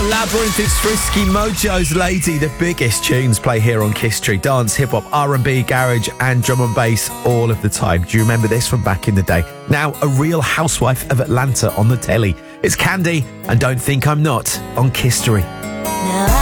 Labyrinth, it's Frisky Mojo's Lady. The biggest tunes play here on Kiss Tree. Dance, hip-hop, R&B, garage and drum and bass all of the time. Do you remember this from back in the day? Now, a real housewife of Atlanta on the telly. It's Candy and Don't Think I'm Not on Kiss Tree. Now